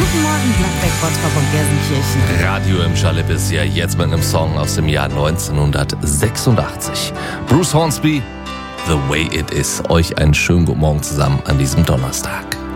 Guten Morgen, Gladbeck, Bottrop und Gelsenkirchen. Radio im Schalip ist ja jetzt mit einem Song aus dem Jahr 1986. Bruce Hornsby, The Way It Is. Euch einen schönen guten Morgen zusammen an diesem Donnerstag.